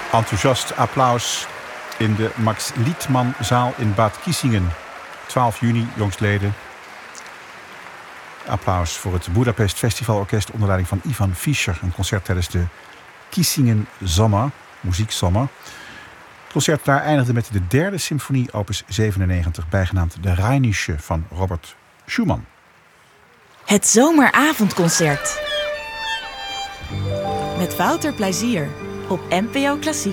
Enthousiast applaus in de Max Liedmanzaal in Bad Kissingen. 12 juni, jongstleden. Applaus voor het Budapest Festivalorkest onder leiding van Ivan Fischer. Een concert tijdens de Kissingen Sommer, muziekzomer. Het concert daar eindigde met de derde symfonie, opus 97, bijgenaamd de Rheinische van Robert Schumann. Het zomeravondconcert. Met Wouter Plezier op NPO Klassiek.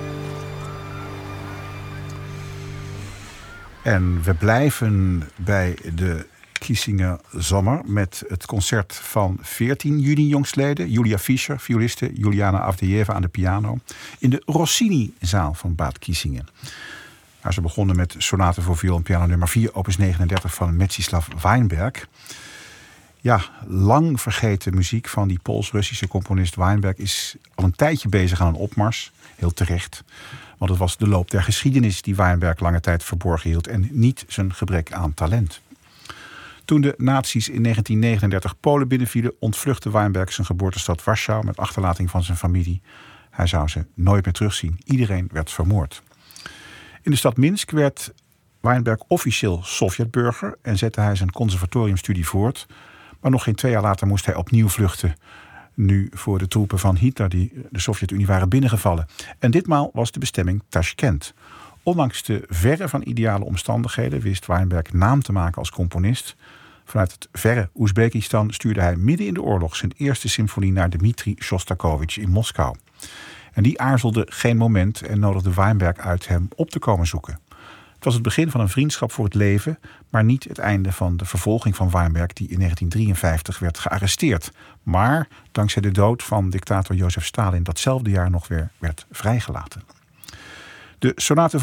En we blijven bij de Kissingen Sommer met het concert van 14 juni jongstleden. Julia Fischer, violiste, Juliana Avdejeva aan de piano. In de Rossini-zaal van Bad Kissingen. Waar ze begonnen met sonate voor viool en piano nummer 4, opus 39 van Mstislav Weinberg. Ja, lang vergeten muziek van die Pools-Russische componist Weinberg is al een tijdje bezig aan een opmars. Heel terecht. Want het was de loop der geschiedenis die Weinberg lange tijd verborgen hield en niet zijn gebrek aan talent. Toen de nazi's in 1939 Polen binnenvielen, ontvluchtte Weinberg zijn geboortestad Warschau met achterlating van zijn familie. Hij zou ze nooit meer terugzien. Iedereen werd vermoord. In de stad Minsk werd Weinberg officieel Sovjetburger en zette hij zijn conservatoriumstudie voort. Maar nog geen 2 jaar later moest hij opnieuw vluchten. Nu voor de troepen van Hitler die de Sovjet-Unie waren binnengevallen. En ditmaal was de bestemming Tashkent. Ondanks de verre van ideale omstandigheden wist Weinberg naam te maken als componist. Vanuit het verre Oezbekistan stuurde hij midden in de oorlog zijn eerste symfonie naar Dmitri Shostakovich in Moskou. En die aarzelde geen moment en nodigde Weinberg uit hem op te komen zoeken. Het was het begin van een vriendschap voor het leven, maar niet het einde van de vervolging van Weinberg die in 1953 werd gearresteerd. Maar dankzij de dood van dictator Jozef Stalin datzelfde jaar nog weer werd vrijgelaten. De sonate